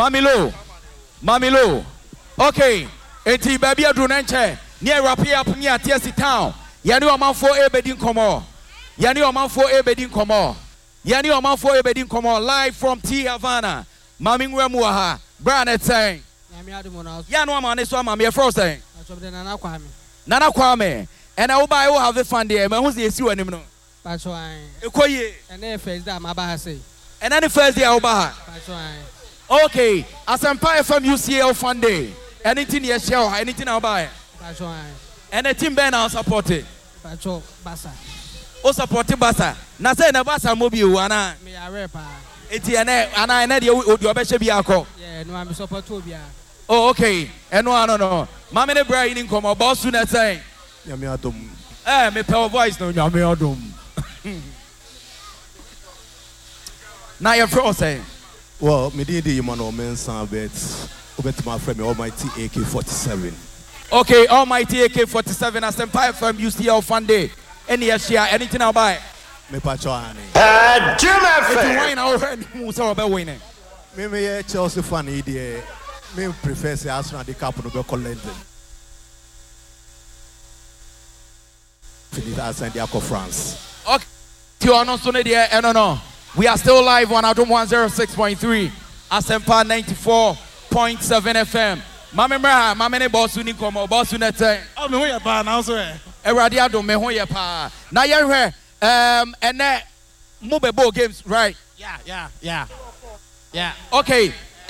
Mamilo. Okay. Eti baby adunenche. Near Rapi up near TSC town. Yani oman for a bedding como. Yani oman for a bedding como. Yani oman for a bedding como. Live from T Havana. Mami Muaha. Brand saying. Yano man is one mammy frozen. Nana Kwame. And I will buy all have the fun there. Man, who's the issue anymore? That's why. And then first day, my bar say. And then the first day, I'll buy. That's why. Okay. As Empire from UCL fun day. Anything you share, anything I'll buy. That's why. And the team Ben I'll support it. That's all, Bassa. Oh, support Bassa. Now say the Bassa mobile, Anna. Me a rapper. It's an and I know your best be a call. Yeah, no, I'm support Tobia. Oh, okay. And no. Mammy the Brian in come or boss soon as saying. Yamiadum. Me power voice no Yamiadum. Now you're frozen. Well, me did the man or men sound bet my friend Almighty AK-47. Okay, Almighty AK-47 as Empire from UCL fun day. Any share anything I'll buy. Me pachoani. Jim F. Already winning. Me Chelsea fan idea. Me prefer say Arsenal the cap no be collected. Finish Arsenal the France. Okay. You are not so there. No. We are still live on Adom 106.3, Asempa 94.7 FM. Mama ne boss ni komo boss na ten. Oh me ho ya pa na so e. Erade Adom me ho ya pa. Na ye hwe ene mo be ball games, right? Yeah. Okay.